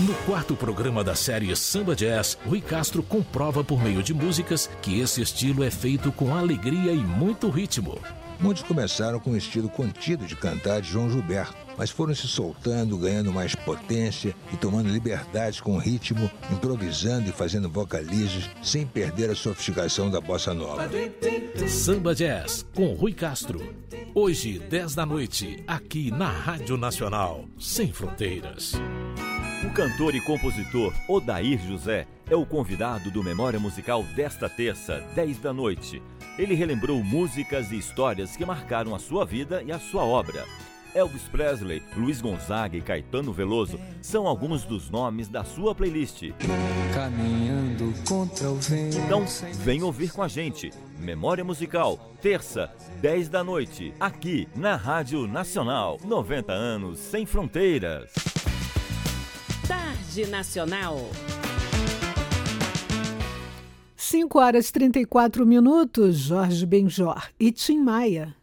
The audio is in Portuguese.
No quarto programa da série Samba Jazz, Rui Castro comprova por meio de músicas que esse estilo é feito com alegria e muito ritmo. Muitos começaram com o estilo contido de cantar de João Gilberto, mas foram se soltando, ganhando mais potência e tomando liberdades com o ritmo, improvisando e fazendo vocalizes sem perder a sofisticação da bossa nova. Samba Jazz com Rui Castro. Hoje, 10 da noite, aqui na Rádio Nacional, Sem Fronteiras. O cantor e compositor Odair José é o convidado do Memória Musical desta terça, 10 da noite. Ele relembrou músicas e histórias que marcaram a sua vida e a sua obra. Elvis Presley, Luiz Gonzaga e Caetano Veloso são alguns dos nomes da sua playlist. Caminhando contra o vento. Então, vem ouvir com a gente. Memória Musical, terça, 10 da noite, aqui na Rádio Nacional. 90 anos sem fronteiras. Tarde Nacional. 5 horas e 34 minutos, Jorge Benjor e Tim Maia.